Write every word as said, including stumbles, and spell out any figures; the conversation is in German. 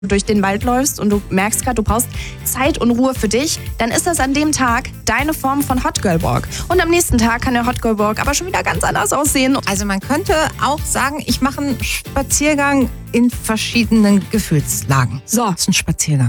durch den Wald läufst und du merkst gerade, du brauchst Zeit und Ruhe für dich, dann ist das an dem Tag deine Form von Hot Girl Walk. Und am nächsten Tag kann der Hot Girl Walk aber schon wieder ganz anders aussehen. Also man könnte auch sagen, ich mache einen Spaziergang in verschiedenen Gefühlslagen. So. Das ist ein Spaziergang.